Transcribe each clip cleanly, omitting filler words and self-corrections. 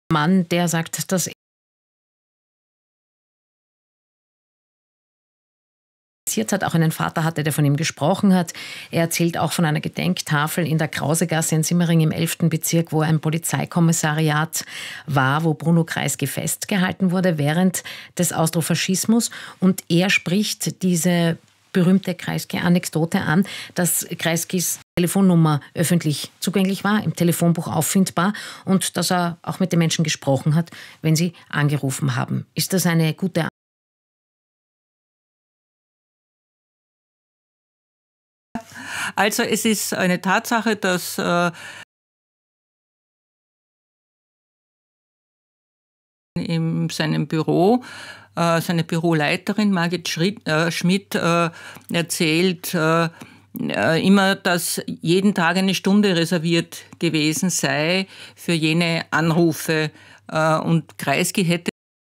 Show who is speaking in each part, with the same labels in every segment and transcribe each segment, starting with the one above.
Speaker 1: Mann, der sagt, dass hat, auch einen Vater hatte, der von ihm gesprochen hat. Er erzählt auch von einer Gedenktafel in der Krausegasse in Simmering im 11. Bezirk, wo ein Polizeikommissariat war, wo Bruno Kreisky festgehalten wurde während des Austrofaschismus. Und er spricht diese berühmte Kreisky-Anekdote an, dass Kreiskys Telefonnummer öffentlich zugänglich war, im Telefonbuch auffindbar und dass er auch mit den Menschen gesprochen hat, wenn sie angerufen haben. Ist das eine gute
Speaker 2: Also es ist eine Tatsache, dass in seinem Büro seine Büroleiterin Margit Schmidt erzählt immer, dass jeden Tag eine Stunde reserviert gewesen sei für jene Anrufe. Und Kreisky hätte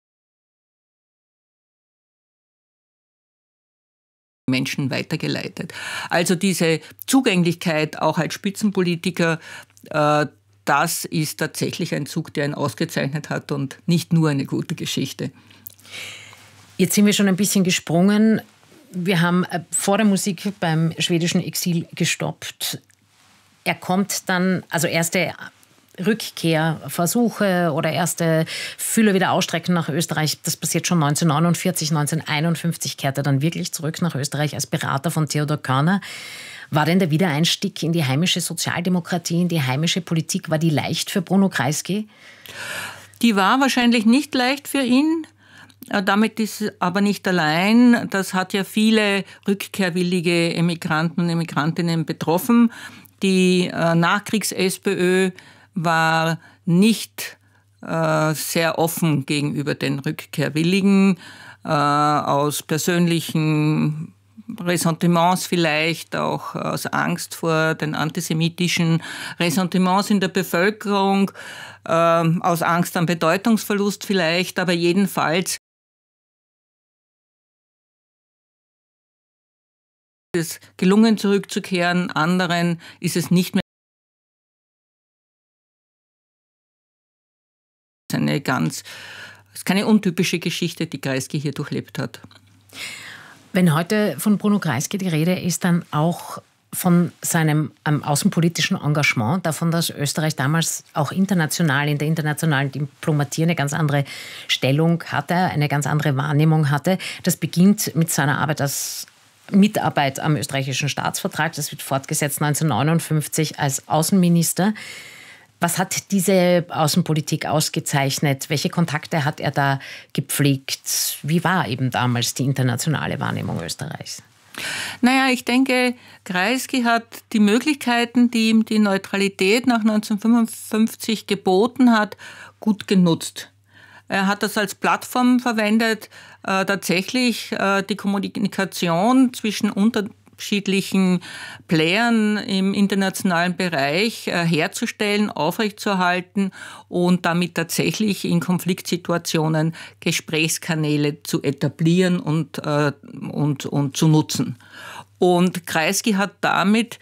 Speaker 2: Menschen weitergeleitet. Also diese Zugänglichkeit auch als Spitzenpolitiker, das ist tatsächlich ein Zug, der ihn ausgezeichnet hat und nicht nur eine gute Geschichte.
Speaker 1: Jetzt sind wir schon ein bisschen gesprungen. Wir haben vor der Musik beim schwedischen Exil gestoppt. Er kommt dann, also erste Rückkehrversuche oder erste Fühler wieder ausstrecken nach Österreich. Das passiert schon 1949, 1951 kehrt er dann wirklich zurück nach Österreich als Berater von Theodor Körner. War denn der Wiedereinstieg in die heimische Sozialdemokratie, in die heimische Politik, war die leicht für Bruno Kreisky?
Speaker 2: Die war wahrscheinlich nicht leicht für ihn. Damit ist aber nicht allein. Das hat ja viele rückkehrwillige Emigranten und Emigrantinnen betroffen. Die Nachkriegs-SPÖ war nicht sehr offen gegenüber den Rückkehrwilligen, aus persönlichen Ressentiments vielleicht, auch aus Angst vor den antisemitischen Ressentiments in der Bevölkerung, aus Angst am Bedeutungsverlust vielleicht, aber jedenfalls ist es gelungen, zurückzukehren, anderen ist es nicht mehr. Es ist keine untypische Geschichte, die Kreisky hier durchlebt hat.
Speaker 1: Wenn heute von Bruno Kreisky die Rede ist, dann auch von seinem außenpolitischen Engagement, davon, dass Österreich damals auch international, in der internationalen Diplomatie eine ganz andere Stellung hatte, eine ganz andere Wahrnehmung hatte. Das beginnt mit seiner Arbeit als Mitarbeit am österreichischen Staatsvertrag. Das wird fortgesetzt 1959 als Außenminister. Was hat diese Außenpolitik ausgezeichnet? Welche Kontakte hat er da gepflegt? Wie war eben damals die internationale Wahrnehmung Österreichs?
Speaker 2: Naja, ich denke, Kreisky hat die Möglichkeiten, die ihm die Neutralität nach 1955 geboten hat, gut genutzt. Er hat das als Plattform verwendet, tatsächlich die Kommunikation zwischen unterschiedlichen Playern im internationalen Bereich herzustellen, aufrechtzuerhalten und damit tatsächlich in Konfliktsituationen Gesprächskanäle zu etablieren und zu nutzen. Und Kreisky hat damit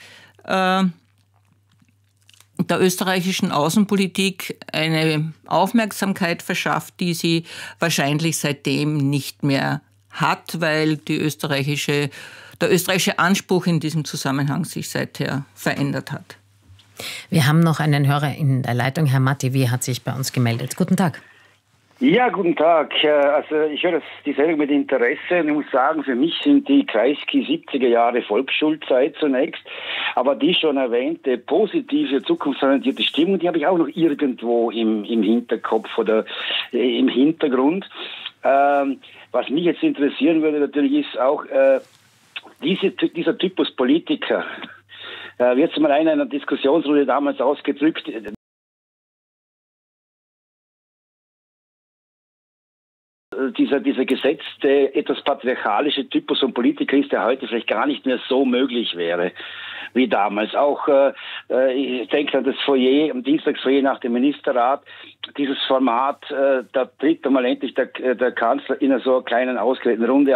Speaker 2: der österreichischen Außenpolitik eine Aufmerksamkeit verschafft, die sie wahrscheinlich seitdem nicht mehr hat, weil der österreichische Anspruch in diesem Zusammenhang sich seither verändert hat.
Speaker 1: Wir haben noch einen Hörer in der Leitung. Herr Matti hat sich bei uns gemeldet. Guten Tag.
Speaker 3: Ja, guten Tag. Also ich höre die Sendung mit Interesse und ich muss sagen, für mich sind die Kreisky 70er Jahre Volksschulzeit zunächst, aber die schon erwähnte positive, zukunftsorientierte Stimmung, die habe ich auch noch irgendwo im Hinterkopf oder im Hintergrund. Was mich jetzt interessieren würde natürlich ist auch dieser Typus Politiker, wird es mal in einer Diskussionsrunde damals ausgedrückt, dieser gesetzte, etwas patriarchalische Typus von Politiker ist, der heute vielleicht gar nicht mehr so möglich wäre wie damals. Auch ich denke an das Foyer, am Dienstagsfoyer nach dem Ministerrat, dieses Format, da tritt einmal endlich der Kanzler in einer so kleinen ausgewählten Runde